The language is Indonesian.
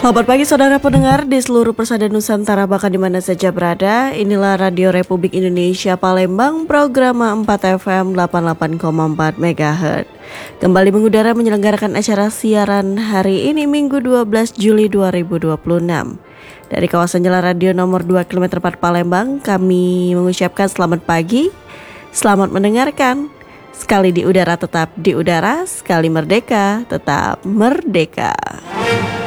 Selamat pagi saudara pendengar di seluruh persada Nusantara bahkan di mana saja berada. Inilah Radio Republik Indonesia Palembang, program 4 FM 88,4 MHz. Kembali mengudara menyelenggarakan acara siaran hari ini Minggu 12 Juli 2026. Dari kawasan Jalan Radio nomor 2 km 4 Palembang, kami mengucapkan selamat pagi, selamat mendengarkan. Sekali di udara tetap di udara, sekali merdeka tetap merdeka.